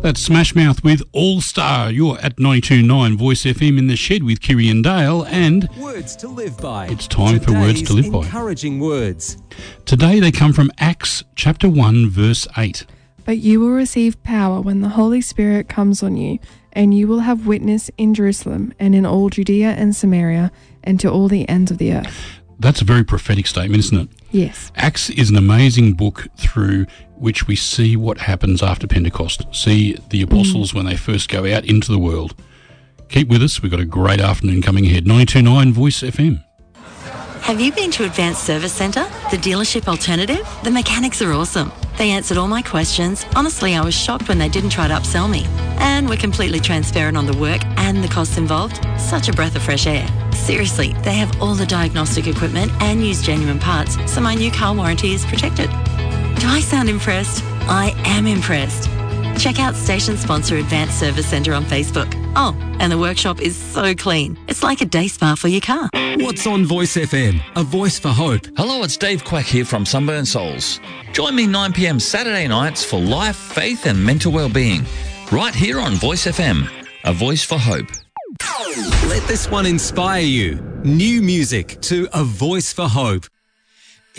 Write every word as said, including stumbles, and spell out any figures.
That's Smash Mouth with All Star. You're at ninety-two point nine Voice F M in the Shed with Kiri and Dale, and Words to live by. It's time for Words to live by. Encouraging words. Today they come from Acts chapter one verse eight. But you will receive power when the Holy Spirit comes on you, and you will have witness in Jerusalem and in all Judea and Samaria and to all the ends of the earth. That's a very prophetic statement, isn't it? Yes. Acts is an amazing book through which we see what happens after Pentecost, see the apostles mm. when they first go out into the world. Keep with us. We've got a great afternoon coming ahead. ninety-two point nine Voice F M. Have you been to Advanced Service Centre, the dealership alternative? The mechanics are awesome. They answered all my questions. Honestly, I was shocked when they didn't try to upsell me. And were completely transparent on the work and the costs involved. Such a breath of fresh air. Seriously, they have all the diagnostic equipment and use genuine parts, so my new car warranty is protected. Do I sound impressed? I am impressed. Check out station sponsor Advanced Service Centre on Facebook. Oh, and the workshop is so clean. It's like a day spa for your car. What's on Voice F M? A voice for hope. Hello, it's Dave Quack here from Sunburn Souls. Join me nine p.m. Saturday nights for life, faith and mental well-being. Right here on Voice F M, a voice for hope. Let this one inspire you. New music to A Voice for Hope.